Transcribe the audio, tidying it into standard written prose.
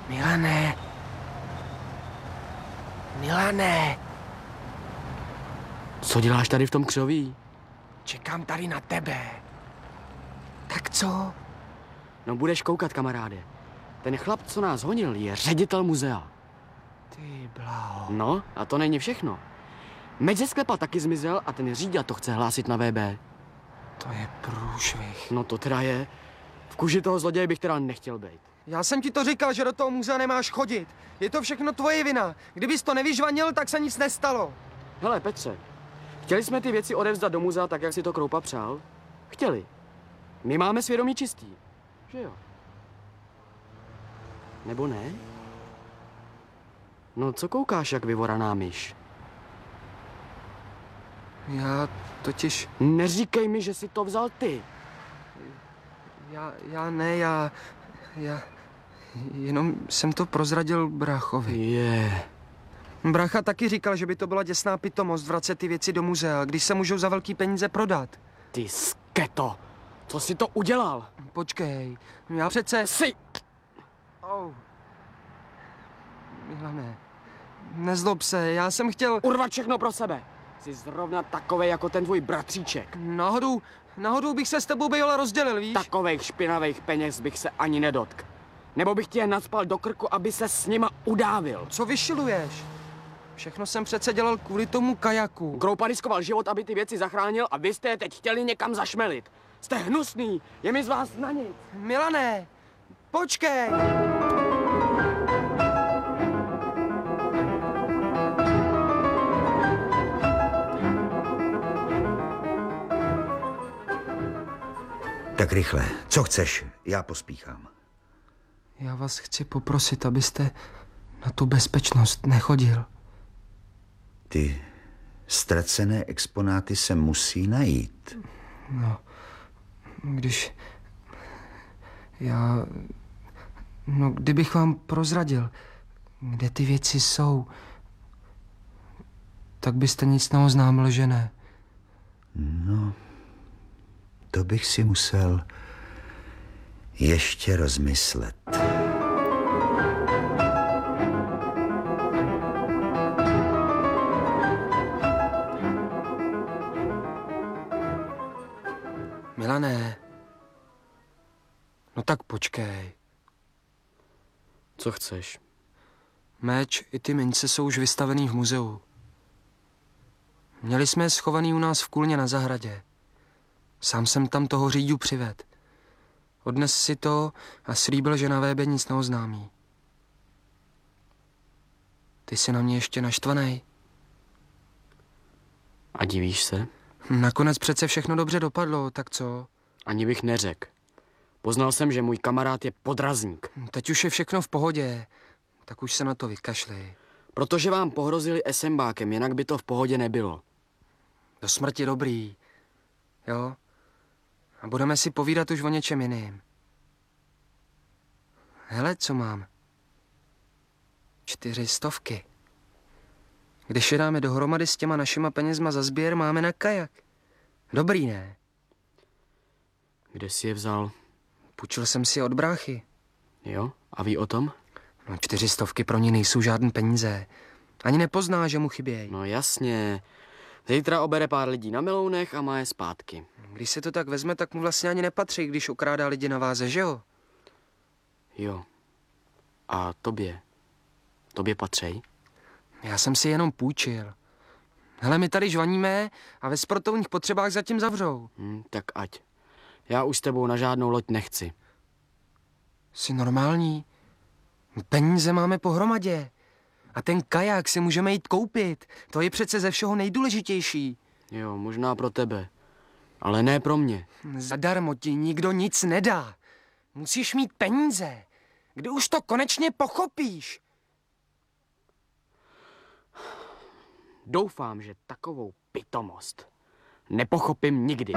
Milane. Milane. Co děláš tady v tom křoví? Čekám tady na tebe. Tak co? No budeš koukat, kamaráde. Ten chlap, co nás honil, je ředitel muzea. Ty blaho. No, a to není všechno. Meč ze sklepa taky zmizel a ten říďa to chce hlásit na VB. To je průšvih. No to teda je. V kuži toho zloděje bych teda nechtěl být. Já jsem ti to říkal, že do toho muzea nemáš chodit. Je to všechno tvoje vina. Kdybys to nevyžvanil, tak se nic nestalo. Hele, Petře, chtěli jsme ty věci odevzdat do muzea tak, jak si to Kroupa přál? Chtěli. My máme svědomí čistý. Že jo? Nebo ne? No, co koukáš, jak vyvoraná myš? Já totiž... Neříkej mi, že si to vzal ty. Já jenom jsem to prozradil bráchovi. Je. Brácha taky říkal, že by to byla děsná pitomost vracet ty věci do muzea, když se můžou za velký peníze prodat. Ty sketo, co jsi to udělal? Počkej, já přece... Jsi... Oh. Milane, nezlob se, já jsem chtěl... Urvat všechno pro sebe. Jsi zrovna takovej jako ten tvůj bratříček. Náhodou bych se s tebou býval rozdělil, víš? Takovejch špinavých peněz bych se ani nedotkl. Nebo bych tě je nacpal do krku, aby se s nima udávil. Co vyšiluješ? Všechno jsem přece dělal kvůli tomu kajaku. Kroupa riskoval život, aby ty věci zachránil a vy jste je teď chtěli někam zašmelit. Jste hnusný, je mi z vás na nic. Milane, počkej! Tak rychle, co chceš? Já pospíchám. Já vás chci poprosit, abyste na tu bezpečnost nechodil. Ty ztracené exponáty se musí najít. No, když... kdybych vám prozradil, kde ty věci jsou, tak byste nic neoznámil, že ne? No, to bych si musel ještě rozmyslet. Milané, no tak počkej. Co chceš? Meč i ty mince jsou už vystavený v muzeu. Měli jsme je schovaný u nás v kůlně na zahradě. Sám jsem tam toho říďu přived. Odnes si to a slíbil, že na VB nic neoznámí. Ty jsi na mě ještě naštvanej. A divíš se? Nakonec přece všechno dobře dopadlo, tak co? Ani bych neřekl. Poznal jsem, že můj kamarád je podrazník. Teď už je všechno v pohodě, tak už se na to vykašli. Protože vám pohrozili SMBákem, jinak by to v pohodě nebylo. Do smrti dobrý, jo? A budeme si povídat už o něčem jiným. Hele, co mám? 400. Když je dáme dohromady s těma našima penězma za sběr, máme na kajak. Dobrý, ne? Kde jsi je vzal? Půjčil jsem si je od bráchy. Jo? A ví o tom? No 400 pro ně nejsou žádný peníze. Ani nepozná, že mu chybějí. No jasně. Zítra obere pár lidí na melounech a má je zpátky. Když se to tak vezme, tak mu vlastně ani nepatří, když okrádá lidi na váze, že jo? Jo. A tobě? Tobě patří? Já jsem si jenom půjčil. Hele, my tady žvaníme a ve sportovních potřebách zatím zavřou. Tak ať. Já už s tebou na žádnou loď nechci. Jsi normální? Peníze máme pohromadě. A ten kaják si můžeme jít koupit. To je přece ze všeho nejdůležitější. Jo, možná pro tebe. Ale ne pro mě. Zadarmo ti nikdo nic nedá. Musíš mít peníze. Kdy už to konečně pochopíš? Doufám, že takovou pitomost nepochopím nikdy.